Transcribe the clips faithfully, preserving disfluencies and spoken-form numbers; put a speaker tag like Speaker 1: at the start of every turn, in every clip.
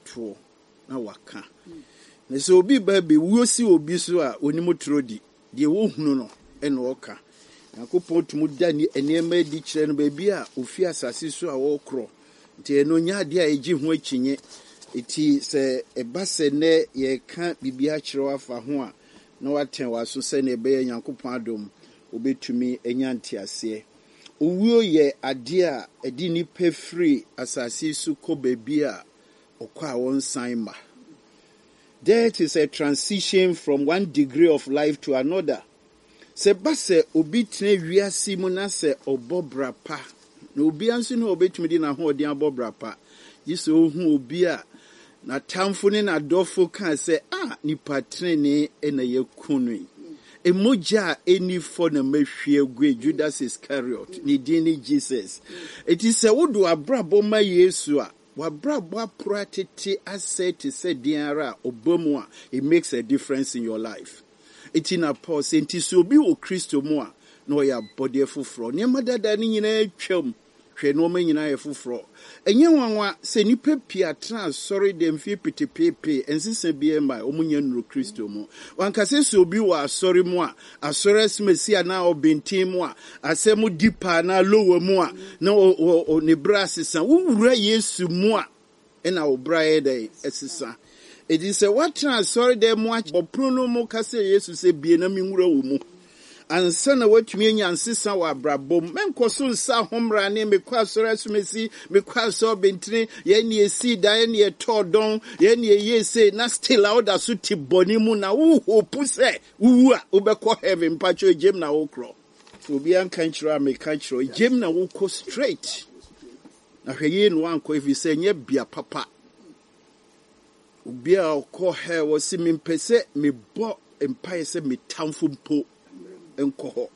Speaker 1: to na waka na so obi ba be wo si obi so a onimo trodi de wo hunu no e na oka Nyankopɔn tumu da ni enema di kire no ba bi a ofi asase so a wo kro nti eno nya de a eji ho akinye eti se eba se ne ye ka bibia kire wafa ho a na waten waso se ne be Nyankopɔn adom obetumi enya ntiase owuo ye ade a edi ni pefri asase so ko ba bi a okwa won san ma. Death is a transition from one degree of life to another. Se base obi tene wiase mu na se obobra pa. Na obi anso na obetumi di na ho odi abobra pa. Yise ohu obi a na tamfo ne na dofo kan se ah nipa trene e na yakunu. Emoja eni for na mahwie gwe Judas Iscariot ni dini Jesus. It is a wodo abrabo ma Yesu a wabrabo apratete asset se diara obamu a it makes a difference in your life. It in a pause enti so bi wo Kristo mu a no ya body fufro ne madada ni nyina atwam hwe no ma nyina ye fufro enye wanwa se nipa pia trans sorry dem fi pitipepe ensisa bi e mai omunya nuru Kristo mu wankase so bi wa sorry mu a asore smesi na obenti mu a asemu dipa na lowo mu a na o ne brasisa wura Yesu mu a ena obra ye dey esisa. It is a what sorry them watch but prono mo kase Yesu se bie na mi nwura wo mu ansa na watumi anya ansesa wa brabom menko so nsa homra ne mekwa sora sumesi mekwa so bentine ye ne esi da ye ne todon ye ne ye se na still out da so ti boni mu na wo hope se wu a obekọ heaven pacho jem na wo kro obi an kan kira me kan kira jem na wo ko straight na hweye no anko if se nye bia papa Ubia oko he wasi mimpese mi bo empaye se mi tamfu mpo enko ho.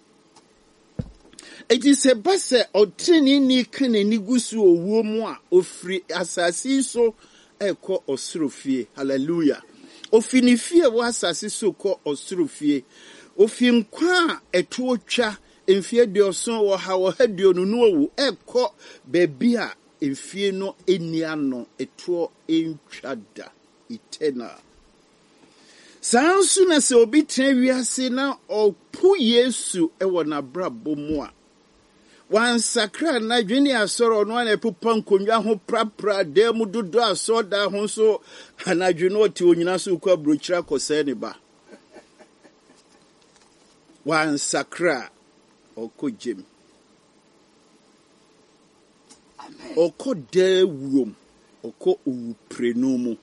Speaker 1: Eti se base otrini ni kene ni gusu owuo mu a ofri asasi so eko osoro fie. Hallelujah. Ofini fie wo asasi so ko osoro fie. Ofi nkwa eto otwa emfie dioso wo ha wo hadio no no wu eko bebi a emfie no eniano eto entwada eternal. Sansu na se obi tren wiase na opu Yesu ewo na brabo mu a wan sakra na dwene asoro no na epupa nkonwa ho prapra de mu dodo asoda ho so anadwene oti onyina so kwa brochira kose ne ba wan sakra okojem oko de wuom oko uprenomu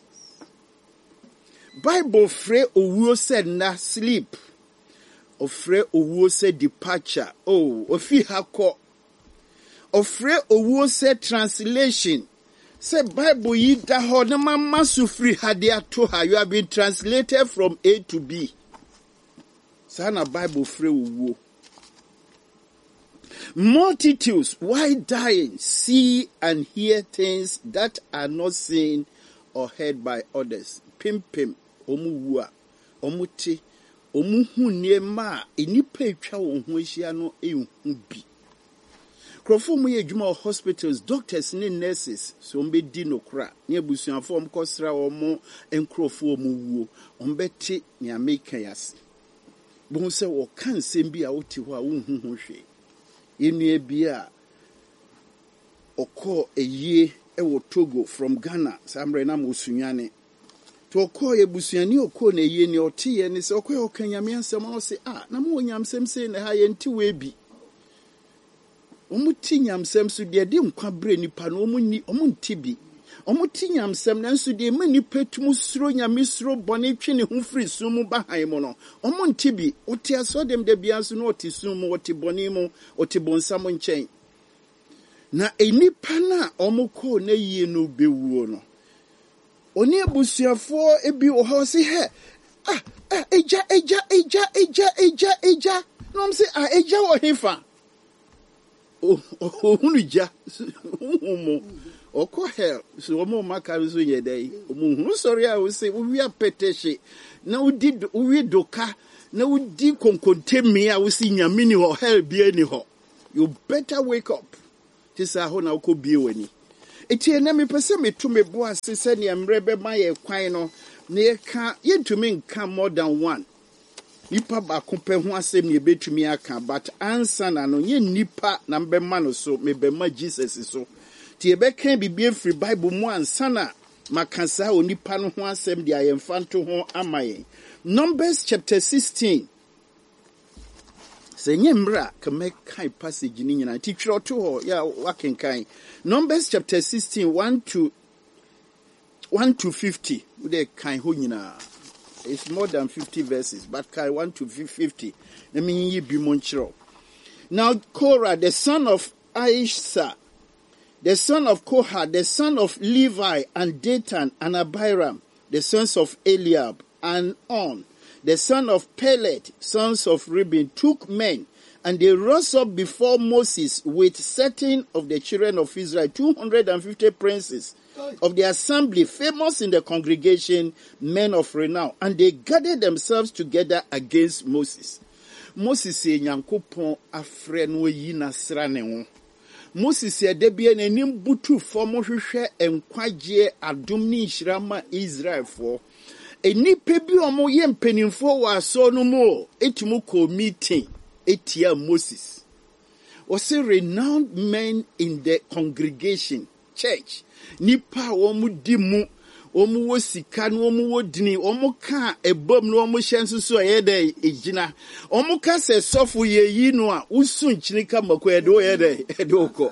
Speaker 1: Bible free owuo said na sleep ofre owuo said departure oh ofi hako ofre owuo said translation say Bible yi da ho na mama so free hade ato ha you have been translated from A to B sana Bible free owuo multitudes why dying see and hear things that are not seen or heard by others pim pim omu a omuti omu hu niema enipa etwa wo ho ahia no ehu bi krofo mu ye dwuma hospitals doctors ne nurses so mbedi nokra ne abusuafo om kosra omo enkrofo omu wuo ombeti ne ameka yas bo se wo kan sem bi a woti ho a wo hu ho hwe enua bi a okọ eyie ewo Togo from Ghana samre na mosunyane to okọ ebusuani okọ na eyie ne otiye ne se okọ okanyame ansem o se ah na mo nyamsem se ne ha ye nti we bi omuti nyamsem so de de nkwa bre nipa no omunni omunti bi omuti nyamsem na nso de mani petum suro nyame suro bone twe ne ho firi sumu bahan mo no omunti bi oti aso dem de bia so no oti sumu oti bone mu oti bonsam nchen na enipa na omukọ na yie no bewuo no oni abusuafo ebi wo ho se he ah ah eja eja eja eja eja eja no mse ah eja wo hefa oh ohunu ja umu oko hell so omo maka so yedai omo hunu sorry a wo se wo wi apetehye na udi wi doka na udi konkontemi a wo si nyame ni ho hell bia ni ho you better wake up tisa ho na uko bie wani Eti ena me pese me to me bo ase se ne mrebe ma ye kwan no na ye ka ye ntumi nka more than one. Nipa ba ko pe ho asem ne betumi aka but answer na no ye nipa na mbe ma no so me be ma Jesus so. Ti e be kan bibie free Bible mu answer na makansa onipa no ho asem dia ye mfanto ho amaye. Numbers chapter sixteen. Se nye mra ka me kai passage ni nyina ti twero to ho ya wakenkan. Numbers chapter sixteen one to one to fifty. We kan ho nyina. It's more than fifty verses, but kai one to fifty. Let me ye bi monchro. Now Korah, the son of Aisha, the son of Kohath, the son of Levi, and Dathan and Abiram, the sons of Eliab, and On, the son of Pelet, sons of Reuben, took men, and they rose up before Moses with certain of the children of Israel, two hundred fifty princes of the assembly, famous in the congregation, men of renown, and they gathered themselves together against Moses. Moses said, Nyankopon afre no yi nasra ne ho. Moses said, Debia n'anim butu fo mo hwehwe enkwagye adom ne nhyirama Israel for. Enipa bi omo ye mpanimfo wa so no mo etumu ko meeting etia Moses. Was a renowned men in the congregation, church. Nipa omu dimu, omu wo sika no omu wo dini, omu ka ebom no omu hyenso so yede ejina. Omu ka se sofo ye yi no a usu nchinika mako yede o yede ede oko.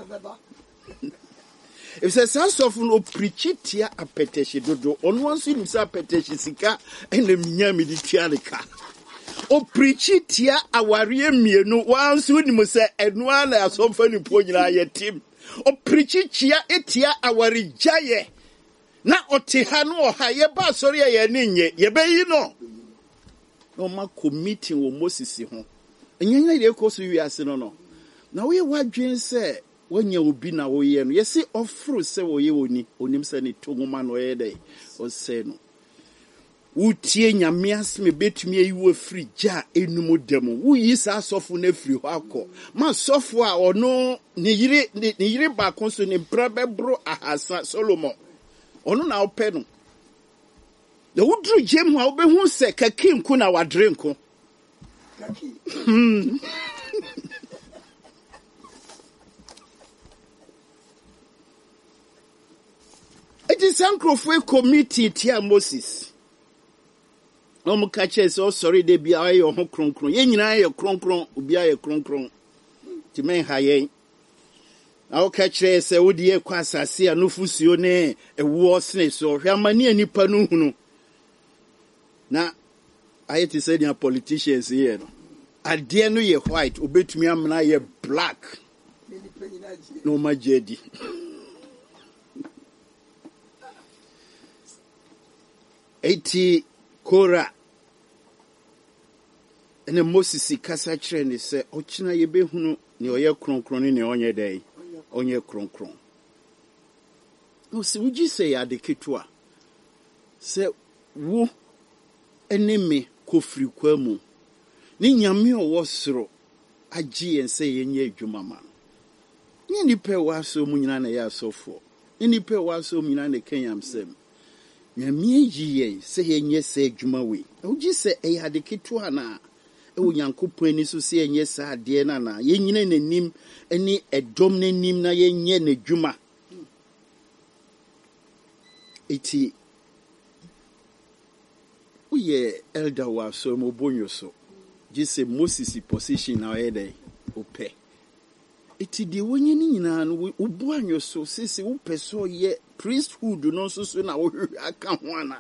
Speaker 1: If says sofo no preach tia apeteshi dodo, onu wansu ni sa apeteshi sika ene minyami di tialika. O preach tia aware mienu, wansu ni mo se enu ala asofo ni po nyina ye tim. O preach chia etia awari jaye na otiha no oha ye ba sori ye ninye ye be yi no no ma committee wo Moses ho enyanya de ko so wi ase no no na we wadwen se wanya obi na wo ye no ye se ofru se wo ye oni onim se ne tongoma no ye dey o se no utie nyame asme betumi ayi wo free ja enum dem wo yi sa sofo na free ho akọ ma sofo a ono ne yire ne yire ba konso ne brabebro ahasa Solomon ono na ope no the wudru jem ho obehu se kakim ku na wadrenko kaki it is Sankrofwe committee tia Moses. No mo kache so sorry de bia aye ho kronkron ye nyina aye kronkron obi aye kronkron ti men haye na o kache se wodi e kwa asase anofusuo ne ewo sne so hwamani anipa no hunu na aye ti say dia politicians here no ade no ye white obetumi amna ye black no majedi eighty Korah ene Moses kasa kire ne se ochina ye behunu ne oye kronkron ne onye dai onye kronkron no se wuji se ya de ketua se wo eneme kofri kwamu ni nyame owo soro agi en se ye nya adwuma ma ni nipa wa so mu nyina na ya sofo ni nipa wa so mu nyina na kenyam sem nyame yi ye se ye nya se adwuma we wuji se e ya de ketua na ewo Nyankopon ni so se enye sa ade na na ye nyine nanim eni edom nanim na ye nye na dwuma eti uye elder wa so mo bonyo so jise Moses position na ye dey ope eti de wonye ni nyina no ubu anyo so sese wo peso ye priesthood no so so na wo aka ho ana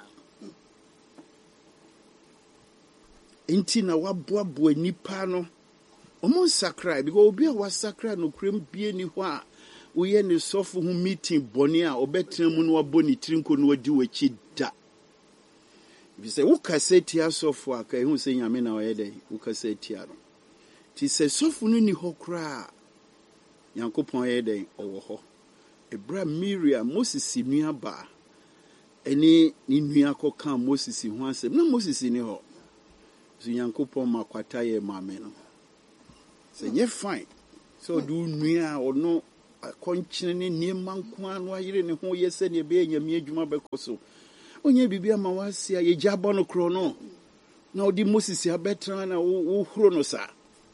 Speaker 1: enti na waboaboa nipa no omo sakra because obi a wasakra no krem bie ni ho a woye ne sofo ho meeting boni a obetra mu no waboni trinko no wadi wachi da bi se wo kaseti asofo aka hu se nyame na oye dey wo kaseti aro ti se sofo no ni ho kra Nyankopon ye dey owo ho ebra Miriam Moses nua ba eni ni nua koka Moses ho asem na Moses ni ho so Nyankopon makwata ye mame no se nye fine so do nua ono konchine ne nko anu ayire ne ho ye se ne be nyame adwuma bekoso onye bibia ma wasia ye jabo no kro no na odi Moses abetra na wo huro no sa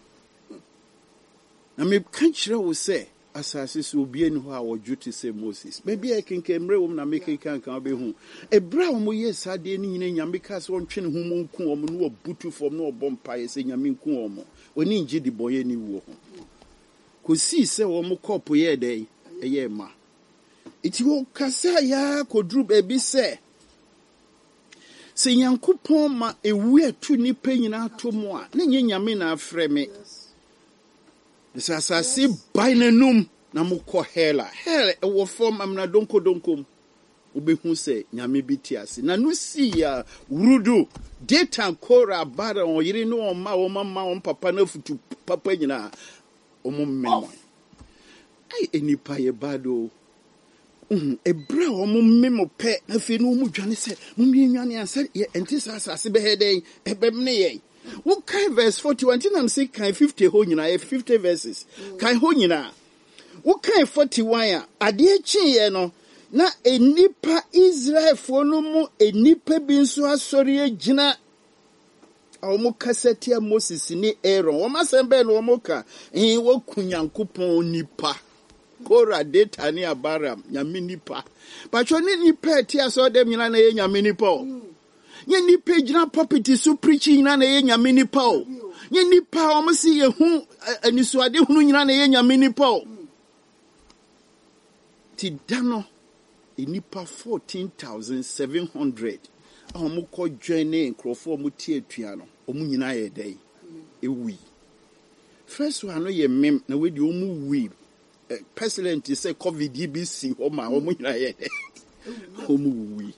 Speaker 1: na me kan kire wo se asase so obi eni ho a woju to say Moses baby I kenke mre wo na make kan kan be hu ebra wo ye sade ni nyina nyame ka so ntwe ne hu mu nku wo no obutu fom no obompa ye se nyame nku wo mo oni ngi di boye ni wo ho ko si se wo mo kopo ye dey eye ma iti wo kasa ya ko dru baby se se Nyankopon ma ewu atu ni pa nyina to mo a na nyame na afre me This asasi by nanum na mukọ hela hela ewo form amna donko donkom obehu se nyame bitiase na no si ya wurudu data kora bara on yiri no on ma o mama on papa na futu papa nyina o mo mmemo ai enipa ye bado um ebra o mo mmemo pe na fe no mu dwane se mo mienwane anse ye entisa asase be heden ebem ne ye what kind verse forty-one? I'm saying kind fifty ho nyina fifty verses. Kind ho nyina. What kind forty-one ya? Ade chi ye no na enipa Israel fo no mu enipa bi nso asori agina omo kasete Moses ni Aaron. Wo masembe no omo ka eh wo kunyankopon nipa. Kora data ni Abraham nyame nipa. Pacho ni nipa ti aso dem nyina na ye nyame nipa. Nye nipa jina property so preaching na na ye nyame nipa o. Nye nipa o mo si ye hu anisuade hunu nyina na ye nyame nipa o. Ti dano e nipa fourteen thousand seven hundred. A mo ko join nkrofo mo tie atua no. O mo nyina ye dai. E wi. First one no ye mem na we di o mu wi. Pestilent say COVID B C o ma o mo nyina ye dai. O mu wi.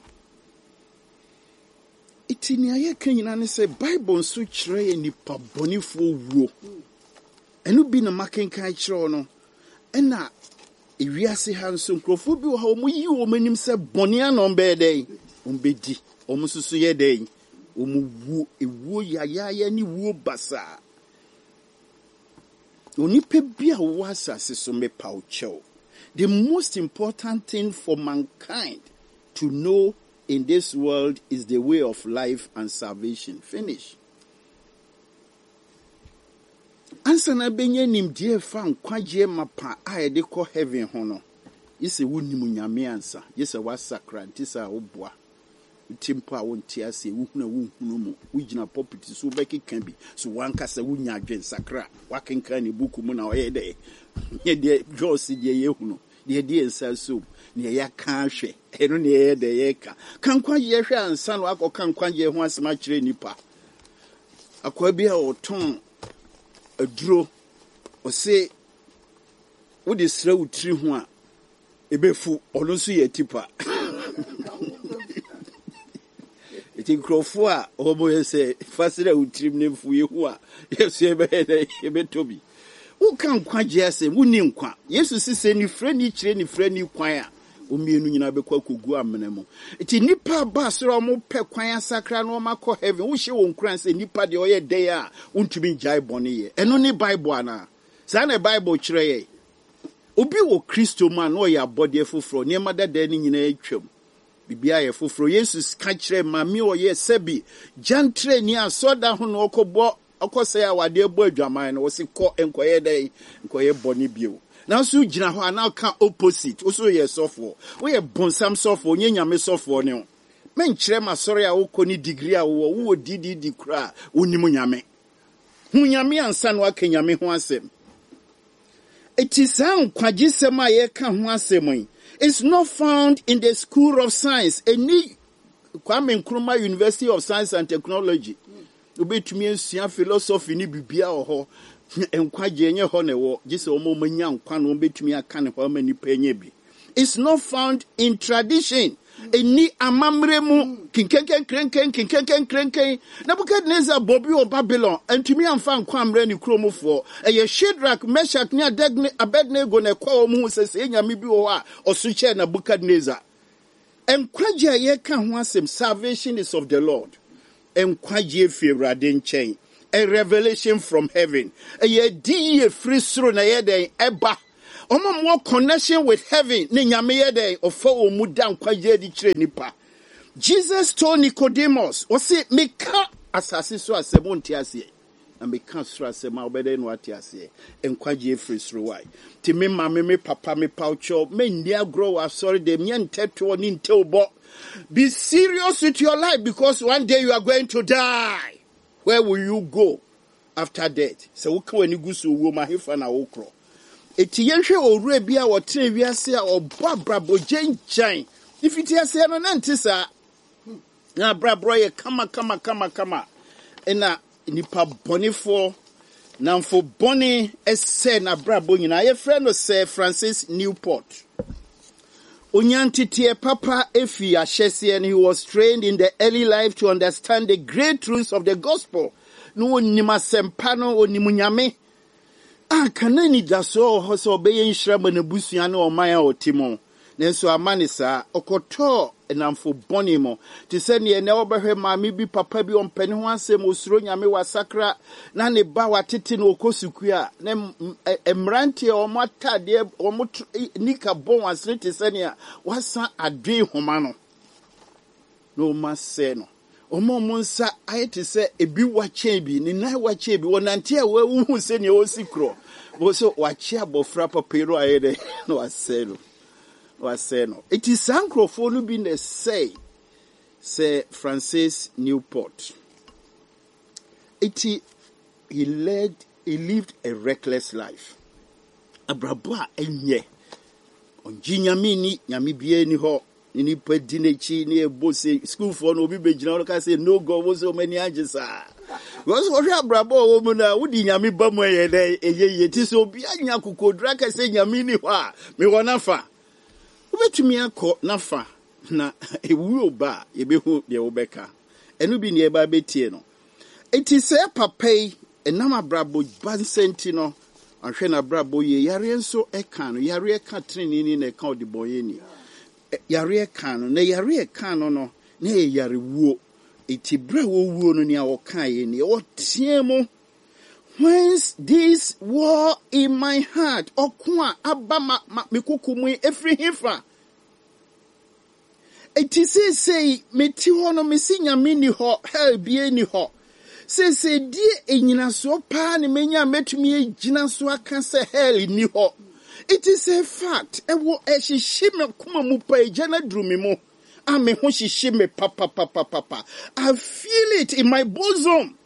Speaker 1: Itini aye kenyina ne se Bible nso kire nipa bonifo wuo enu bi na makenkan kire no ena ewiase ha nso nkrofo bi wo ha omo yi wo manim se boni anon be den ombedi omo susu ye den omo wuo ewuo yaya ni wuo basa onipa bi a wo asase so me paucho. The most important thing for mankind to know in this world is the way of life and salvation. Finish. Ansa na benye nimdie fa nkwaje mapa a de ko heaven ho no. Yese wonimu nyame ansa. Yese wasakra ntisa oboa. Timpo a wonti ase wuhuna wuhunu mu. Wugina property so beki kan bi. So wankasa wunya adwen sakra. Wakenka ni buku mu na oye de. Ye de Jose de yehunu. De de ensa so. Ne ya kan hwe eno ne ye de ye ka kan kwaje hwe ansa no akọ kwaje ho asema kire nipa akwa bi a oton aduro o se wo de sra utri ho a ebefu ono so ye tipa eti krofo a obo ye se fasira utri ne fu ye ho a yesu ebe de ebe tobi wo kan kwaje ase wo ni nkwa yesu sise ni frɛ ni kire ni frɛ ni kwan a omienu nyina bekwa kogu amene mo eti nipa ba soro mo pe kwan asakra no makọ heaven wo hye won kran se nipa de oye dey a untumi jai bone ye eno ni bible ana sa na bible kire ye obi wo Kristo man no ya body foforo ne madada ni nyina atwam bibia ye foforo Jesus ka kire ma mi oye sebi jantre ni asoda ho no okọbọ okọse ya wade ebo adwaman no wo se kọ enkoye dey enkoye bone bio. Now so jina ho na ka opposite also ye sofo we ye bonsam sofo nye nyame sofo ne o men kire ma sori a wo koni degree a wo wo didi di kra onimu nyame hu nyame ansa no aka nyame ho asem eti san kwagisem a ye ka ho asem is not found in the school of science any Kwame Nkrumah University of Science and Technology obetumi asua philosophy ni bibia ho enkwaje enye ho ne wo gise omo manya nkwa no betumi aka ne ho mani penye bi. It's not found in tradition. Eni amamre mu kinkenken krenken kinkenken krenken Nebuchadnezzar bobi o Babylon entumi amfa nkwa amre ni kromofo eye Shadrach Meshach ni Abednego ne kwa omu sese nyame bi wo a osuche na Nebuchadnezzar enkwaje ye ka ho asem salvation is of the Lord enkwaje fi Awurade nchen a revelation from heaven. A ye di free sro na ye den eba. Omo more connection with heaven. Ne nyame ye de ofo omu da nkwaje di kire nipa. Jesus told Nicodemus, o se meka asase so asem onti ase. Na meka so asem a obede no ati ase. Nkwaje efiri soro wai. Ti me mama me papa me paucho me ndia grow up sorry dem nye nteto ni nteubo. Be serious with your life because one day you are going to die. Where will you go after death? So wuka wani gusu uwo mahifa na okro. Eti yenhwe owura bia wo tene wiase a obo abrabo gyenchan. If it is no nantisa na brabro ye kama kama kama kama. Ena nipa bonifo namfo boni ese na brabo nyina ye friend no Sir Francis Newport. Onyantitie papa efi ahyese and he was trained in the early life to understand the great truths of the gospel. No onima sempa no onimunyame. Ah kanani daso hoso obeye nhyirama na busua na oman a otimo. Nenso amane sa okoto enamfo boni mo. Ti se ne ne obehwe maami bi papa bi ompani ho asem osuro nyame wasakra na ne ba watete na okosuku a ne emrante omotade omot nika bon asre ti se ne a wasa adwe homa no no mase no omo monsa ayete se ebi wache bi ni nai wache bi wonante a wahu se ne osikro bo so wache abofra papero ayede no ase no wase no it is sancrophone no be the say Sir Francis Newport. It he led he lived a reckless life. Abrabwa enye onji nyame ni nyame bia ni ho ni pa di nechi ni ebose school for no obi begina no ka say no god was so many agesa because what abrabwa wo mu na wudi nyame ba mu ye dey eye ti so obi anya kokodra ka say nyame ni ho a me wona fa ubetumi akọ nafa na ewu oba yebehu de obeka enu bi ne eba betie no eti se papai enam abrabo bansenti no ahwe na abrabo ye yare enso eka no yare eka treni ni na eka odiboye ni yare eka no na yare eka no no na yare wuo eti bra wo wuo no ni awoka ye ni o tiemu whence this war in my heart okwa abama mekukumu efri hifa eti se say meti ho no mesi nyame ni ho hell bie ni ho se se die enyina so pa ne menya metumi egina so aka se hell ni ho it is a fact ewo ehihime kuma mu pa ejana drumi mu ame ho hihime papa papa papa I feel it in my bosom.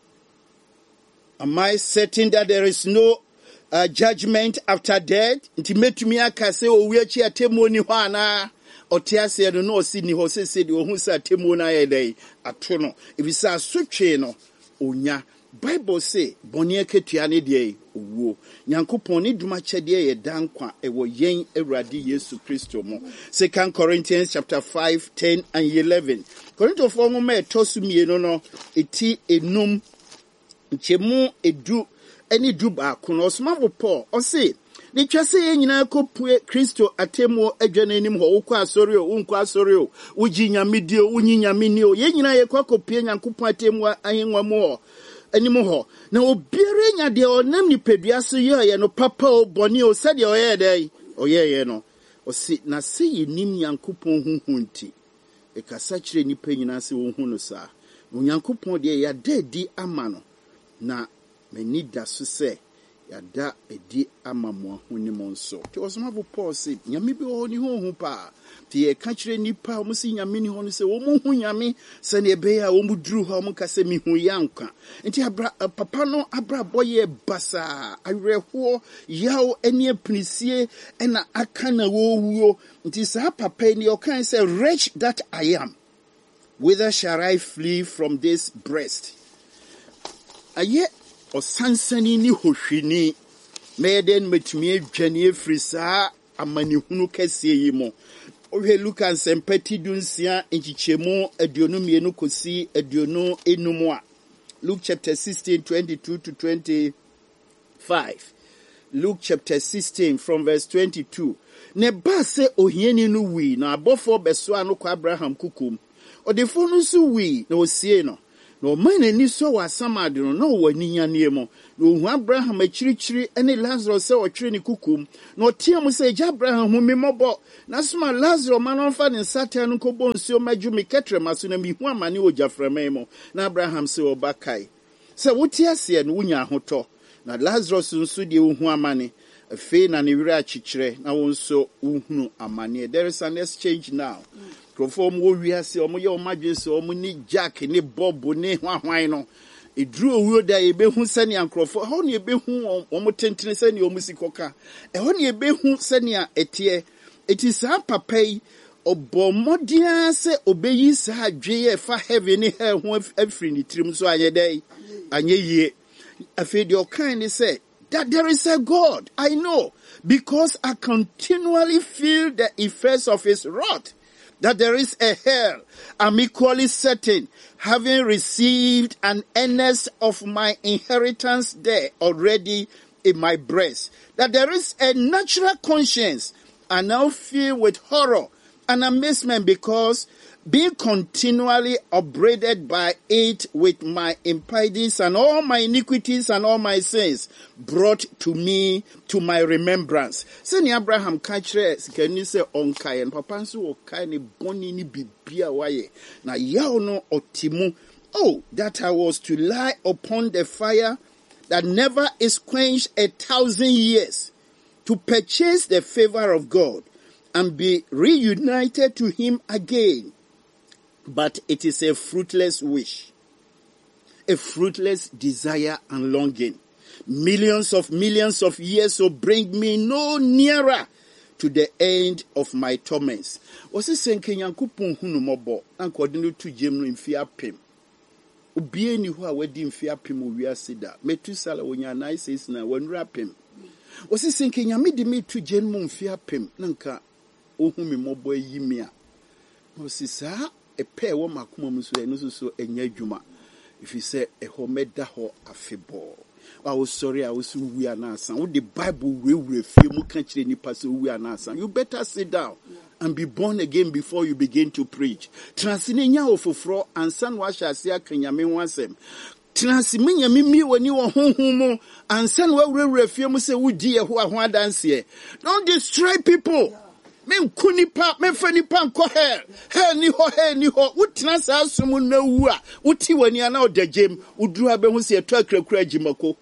Speaker 1: Am I certain that there is no uh, judgment after death? Nti metumi aka se owi achi atemu ni ho ana otiase no no si ni ho se se de ohun sa atemu na ye dai ato no ebisa asotwe no onya Bible say boni aketua ne de owo Nyankopon ni duma chede ye dankwa ewo yen Awurade Yesu Kristo mo. Second Corinthians chapter five, ten and eleven. Korinto fo mo me tosu mienu no eti enum nchemu edu eni du ba kono osmabo Paul o se ni twase ye nyina kopue Kristo atemo adwane nim ho wokọ asori o wonko asori o wuji nyame di o wunyi nyame ni o ye nyina ye kwakopie Nyankopon atemo ahenwa mo anim ho na obiere nya de onam ni pedua so ye ye no papa o boni o sade o ye dai o ye ye no o si na se ye nim Nyankopon huhunti e kasa kire ni pa nyina se wo hu no sa Nyankopon de ya dadi ama no na mani da so se yada edi ama mo ahunimo nso ti osomafo Paul say nyame bi ho ni ho hu pa ti e ka kire nipa o musi nyame ni ho no se wo mu hu nyame se ne be ya wo mu duru ho mu ka se mi hu yanka nti abra papa no abra boye basa awerho yaw eni apinisie ena aka na wo wuo nti sa papa ni o kan say wretch that I am, whither shall I flee from this breast? Aye o sansani ni hohwini meden metumi adwane efri saa amanihunu kase yi mo ohwe Luka sempati dunsia enchichemu aduonu mienu kosi aduonu enum a Luke chapter sixteen, twenty-two to twenty-five. Luke chapter sixteen from verse twenty-two. Ne ba se ohiani no wi na abofo beso ano kwa Abraham kukum odefo no so wi na osie no No man and so was some I don't know when near near mo. No Abraham a chiri any Lazarus or training cuckoo. No Tiamu say Abraham whom me mobo. Nasma Lazarus man on fan and Satan cobon so majumi ketre masuna mi one mani o Jaframemo. Na Abraham say obakai. So what yasi and wunya hoto. Na Lazarus unsudi uhu amani. A fe na ni wira chichire na wonso uhunu amani. There is an exchange now. Conform wo wiase omo ye omadwe so omo ni Jack ni Bob ni hwahwan no edru owuo da ebehu sane ankrofo ho ne ebehu omo tentene sane omo sikoka e ho ne ebehu sane etie eti sa papai obomodia se obeyi sa adwe fa heaven ni hell ho afri ni tirim so anye dai anye yie afi de okan ni say that there is a God. I know because I continually feel the effects of his wrath. That there is a hell. I'm equally certain, having received an earnest of my inheritance there already in my breast, that there is a natural conscience I now feel with horror and amazement because being continually upbraided by it with my impieties and all my iniquities and all my sins brought to me to my remembrance. Sani Abraham kachre sikani se onkai and papa nso okai ni boni ni bibia waye na yaw no otimu. Oh, that I was to lie upon the fire that never is quenched a thousand years to purchase the favor of God and be reunited to him again. But it is a fruitless wish, a fruitless desire and longing. Millions of millions of years will bring me no nearer to the end of my torments. Was it saying Kenyankupun Hunumobo, and coordinate to Jim in fear pim? Ubie ni who are wedding fear pim we are sida. Metusala when your nice is now when rap him. Was it saying Kenyamidi me to Jim fear pim? Nanka Ohumi mobo yimia. Was it sir? A pair one makumum so and so a nyajuma. If you say a homeda ho afebo. I was sorry, I was we are not son. What the Bible will refuse mu country ni pass we are not son. You better sit down and be born again before you begin to preach. Transinya ofofro and san washa sia kenyame wansem. Transimenya mimi wani wo honhom and san wa refuse mu say wudi e ho ahwa dance here. Don't destroy people. Men kunipa men fanipa nko hell hell ni ho hell ni ho wutina sa asum na wu a wuti wani ana odajem uduru abehu se eto akrakura agimako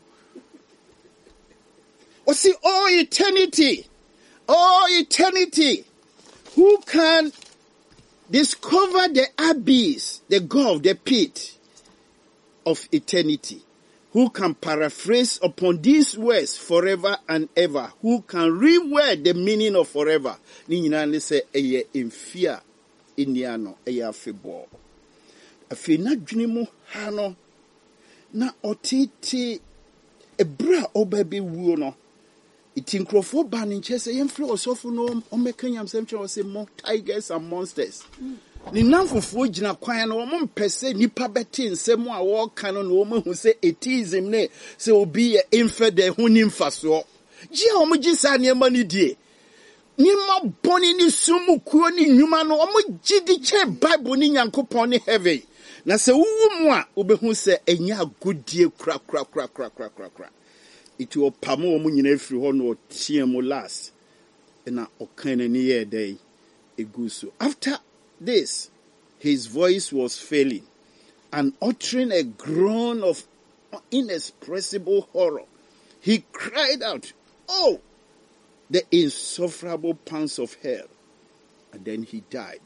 Speaker 1: o see all eternity all eternity who can discover the abyss, the gulf, the pit of eternity? Who can paraphrase upon these words forever and ever? Who can reword the meaning of forever? Ni nyina say eye infia iniano eye afebo. Afi na dwene mu ha no na otiti ebra obabe wuo no. Iti nkrofo ba ne nche say yemfre osofo no omekanyam semche o say mo tigers and monsters. Mm. Ni namfofo gina kwan no mo mpese nipa beti nsem a wo kan no no mo hu se atheism ne se obi ye infidel hu ni mfaso ji a mo gi sa ne ma ni die ni ma boni ni sumu kuo ni nwuma no mo gi di che Bible ni Nyankopon ni heaven na se wu mu a obehu se enya agodie kra kra kra kra kra kra kra it will pamo mo nyina firi ho no tie mo last na okan ni ye dey eguso. After this, his voice was failing, and uttering a groan of inexpressible horror, he cried out, "Oh, the insufferable pangs of hell!" And then he died.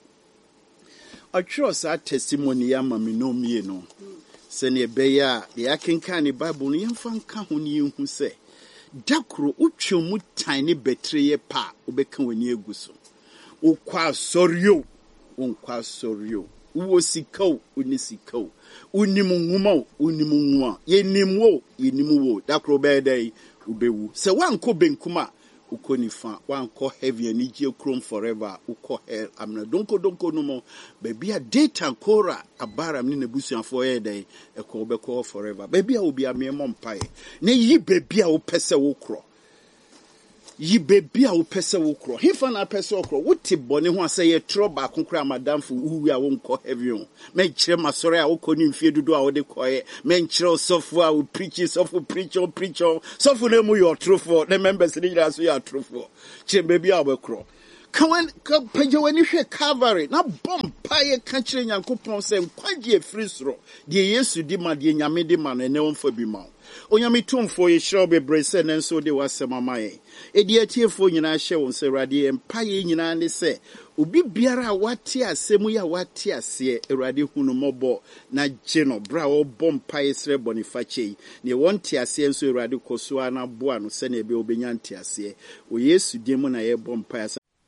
Speaker 1: I trust that testimony, Yamami no me no. Sene beya, the Akinkan Bible, Yamfan Kahuni who say, Dakro uchumu tiny betraye pa, ubekan when ye guso. Ukwa soryo. Unkwa soryo. Uwo sikao, unisikao. Unimu nguma, unimu nguma. Ye nimwo, ye nimuwo. Dakro bede, ubewu. Se wanko benkuma, uko nifa. Wanko heavy and ije chrome forever. Uko hell. Amna donko donko numo. Baby a data kora. Abara mnine busi ya foede. Eko ubeko forever. Baby a ubi a mie mompaye. Ne yi baby a upese ukro. yi baby a wo pese wo kro hifa na pese wo kro wo ti bone ho ase ye tro ba konkra madam fu uwi a wo nko heavy on men kire masore a wo koni mfie dudu a wo de koye men kire sofu a wo preach sofu preach on preach on sofu na mu your true for the members ni ira so your true for kire baby a wo kro kan kan page wani hwe Calvary na bompa ye kan kire Nyankopon se nkwaje free soro de Yesu di ma de nyame di ma no ene won fa bi ma onyame tumfo ye hye obebre se nenso de wasema maye edi atiefo nyina hye won se Awurade empaye nyina ne se obi biara wate asemu ya wate ase Awurade hunu mobo na gye no bra wo bompaye sre bonifache ne wonte ase enso Awurade koso ana boa no se na ebe obenya nte ase o Yesu di mu na ye bompaye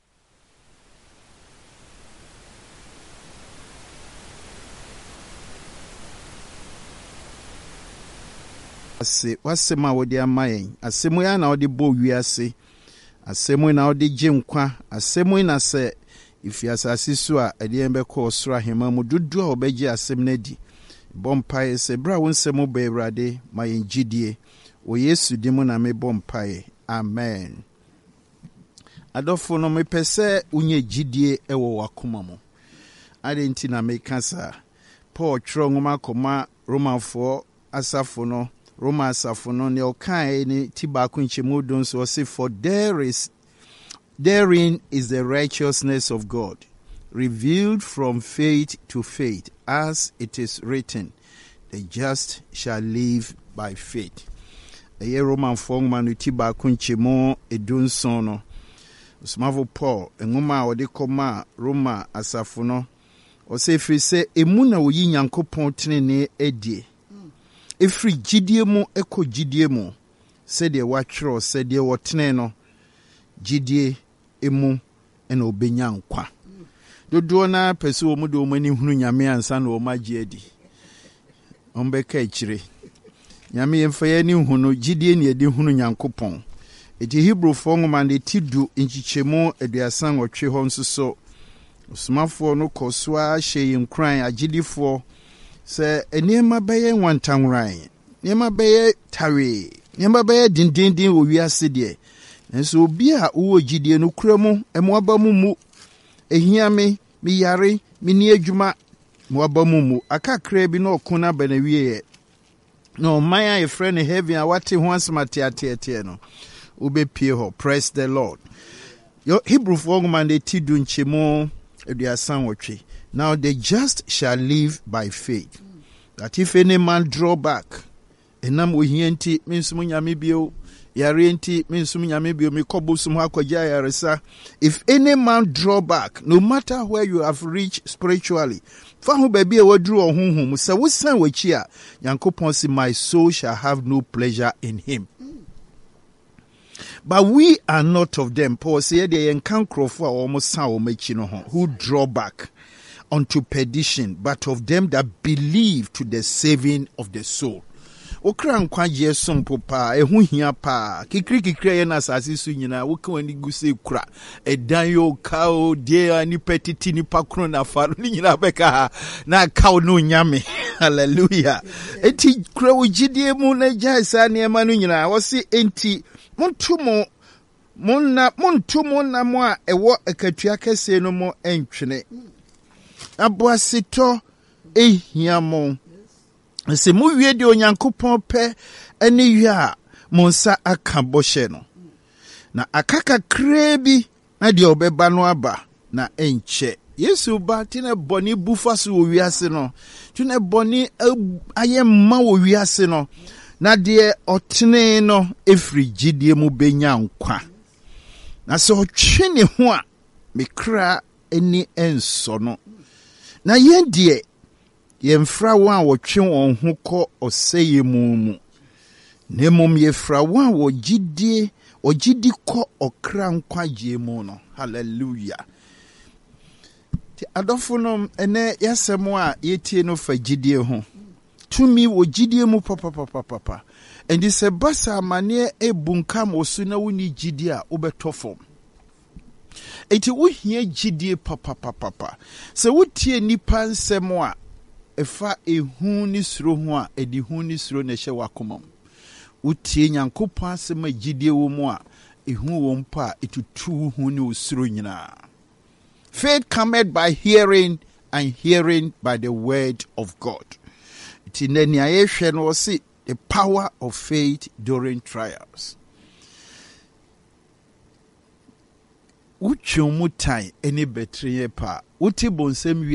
Speaker 1: ase wasema wodi amayen asemu ya na wodi bo wiase asemu na wodi gyenkwa asemu na se ifiasase so a ede embe ko osoro ahema mu dudu a obegye asem na di bompae se bra wonsemu ba Awurade mayen gidie o Yesu di mu na me bompae amen. Adofo no me pese unye gidie ewo wakoma mu adenti na me kasa Paul tro ngoma koma Romanfo asafo no Roma asafo no ne okan ni tibako nchemu don so say for there is therein is the righteousness of God revealed from faith to faith, as it is written, the just shall live by faith. A Roman form man tibako nchemu edun son no Osmavo Paul engoma ode koma Roma asafo no o say free say emu na oyi Nyankopon tenene edie efri gidie mu eko gidie mu se de watro se de wotene no gidie emu ena obenya nkwa dodo na pese wo mu de omani hunu nyame ansa na o magye adi ombeka ikire nyame yemfa ya ni hunu gidie ne edi hunu Nyankopon eti Hebrew fongoma de tidu nchichemu aduasan otwe ho nsoso osmafo no koswa hye nkran agidifo se enema beye wantanran enema beye tawe enema beye dindindin wo wiase de enso obi a wo gidie no kuramu emoaba mu mu ehiame mi yare mi ni adwuma moaba mu mu akakra bi na okuna bana wiye no maya e friend heaven a wate ho asmate atete no obepie ho. Praise the Lord. Your Hebrew fogman de tidu nchemo eduasan wotwe. Now the just shall live by faith. That if any man draw back, enam ohienti minsum nyame bio, yare enti minsum nyame bio mikobo sum akwaja yaresa. If any man draw back, no matter where you have reached spiritually, fa ho baby e wadru ohunhum, se wosan wachi a, Nyankopon say my soul shall have no pleasure in him. But we are not of them. Paul said they encounter for almost sound who draw back unto perdition, but of them that believe to the saving of the soul. Okran kwaje sompo pa ehu hia pa kikri kikri ye na asase su nyina wo kan ni guse kura edan yo kao die ani petiti ni pakro na faru ni nyina beka na kao no nyame. Hallelujah. Eti kura wo gidie mu na jaisa ne ma no nyina wo si enti montumo monna montumo na mo a ewo akatua kese no mo entwene aboasito ehiamo se mu wie de Onyankopon pe ene wie a monsa aka boshe no na akaka krebi na de obeba no aba na enche Yesu ba tine boni bufaso wo wiase no tine boni ayemma wo wiase no na de otene no efri gidie mu benya nkwa na so otwene ho a mekra eni enso no na yendie yemfra wa wotwe won ho kɔ oseye mu mu nemom yefra wa wo gidie ogidi kɔ okra nkwaje mu no. Hallelujah. Ti adofo no ene yasem a yetie no fa gidie ho tumi wo gidie mu papa papa papa endi se basa mane ebunkam osu na woni gidie a obetofo eti wo hia gidie papa papa papa se wotie nipa nsem a efa ehu ni suro ho a edi hu ni suro na hye wakoma wotie Nyankopon asem agidie wo mu a ehu wɔ mpo a etutu hu ne osuro nyinaa. Faith cometh by hearing, and hearing by the word of God. Ti na nea yɛhwɛ no wɔse the power of faith during trials. Wotwe mu tan ene betreye pa. Wote bonsam